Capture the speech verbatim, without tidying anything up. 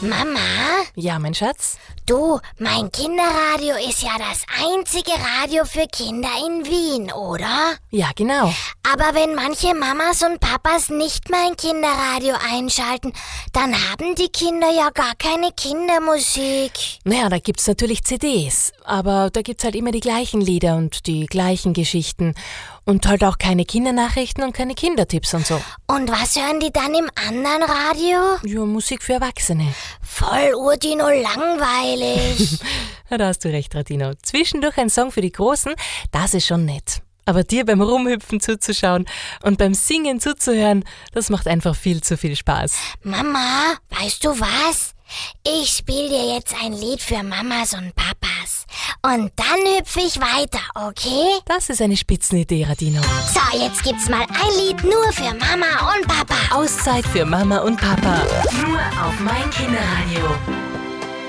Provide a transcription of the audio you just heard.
Mama? Ja, mein Schatz? Du, mein Kinderradio ist ja das einzige Radio für Kinder in Wien, oder? Ja, genau. Aber wenn manche Mamas und Papas nicht mein Kinderradio einschalten, dann haben die Kinder ja gar keine Kindermusik. Naja, da gibt's natürlich C Ds, aber da gibt's halt immer die gleichen Lieder und die gleichen Geschichten. Und halt auch keine Kindernachrichten und keine Kindertipps und so. Und was hören die dann im anderen Radio? Ja, Musik für Erwachsene. Voll Urdino langweilig. Ja, da hast du recht, Radino. Zwischendurch ein Song für die Großen, das ist schon nett. Aber dir beim Rumhüpfen zuzuschauen und beim Singen zuzuhören, das macht einfach viel zu viel Spaß. Mama, weißt du was? Ich spiele dir jetzt ein Lied für Mamas und Papas. Und dann hüpfe ich weiter, okay? Das ist eine Spitzenidee, Radino. So, jetzt gibt's mal ein Lied nur für Mama und Papa. Auszeit für Mama und Papa. Nur auf mein Kinderradio.